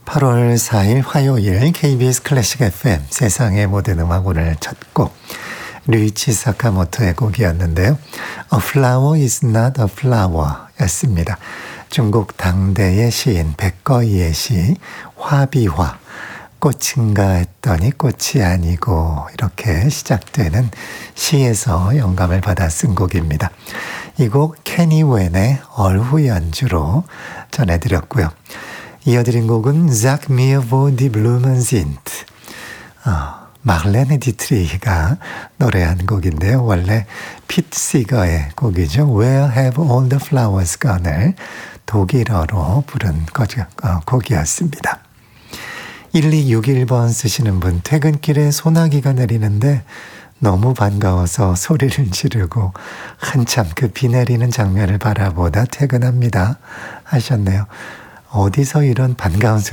8월 4일 화요일 KBS 클래식 FM 세상의 모든 음악 오늘 첫 곡 류이치 사카모토의 곡이었는데요. A flower is not a flower 였습니다. 중국 당대의 시인 백거이의 시 화비화 꽃인가 했더니 꽃이 아니고 이렇게 시작되는 시에서 영감을 받아 쓴 곡입니다. 이 곡 케니 웬의 얼후 연주로 전해드렸고요. 이어드린 곡은 Sag mir wo die Blumen sind. 마르레네 디트리히가 노래한 곡인데요. 원래 피트 시거의 곡이죠. Where have all the flowers gone을 독일어로 부른 곡이었습니다. 1261번 쓰시는 분, 퇴근길에 소나기가 내리는데 너무 반가워서 소리를 지르고 한참 그 비 내리는 장면을 바라보다 퇴근합니다 하셨네요. 어디서 이런 반가운 소리